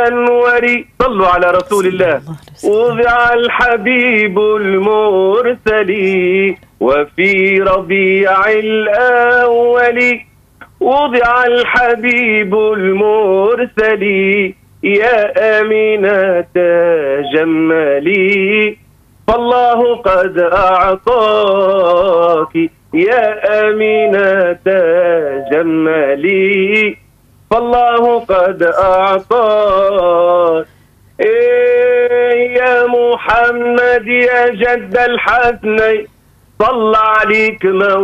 الأنور. صلوا على رسول الله. وضع الحبيب المرسل وفي ربيع الأول. وضع الحبيب المرسل يا آمنة جمالي، فالله قد أعطاك يا آمنة جمالي، فالله قد أعطاك. يا محمد يا جد الحسنين، صلى عليك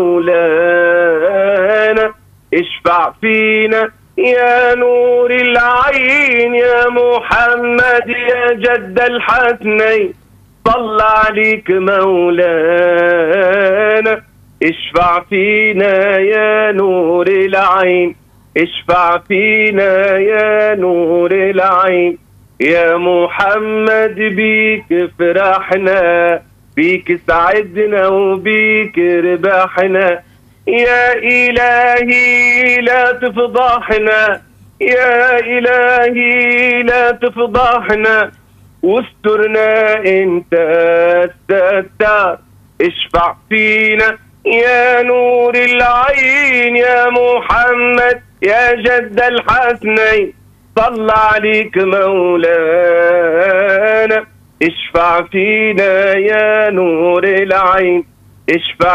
مولانا، اشفع فينا يا نور العين. يا محمد يا جد الحسنين، صلى عليك مولانا، اشفع فينا يا نور العين، اشفع فينا يا نور العين. يا محمد بيك فرحنا، بيك سعدنا وبيك ربحنا. يا إلهي لا تفضحنا، يا إلهي لا تفضحنا، واسترنا انت الستار. اشفع فينا يا نور العين. يا محمد يا جد الحسنين، صلى عليك مولانا، اشفع فينا يا نور العين، اشفع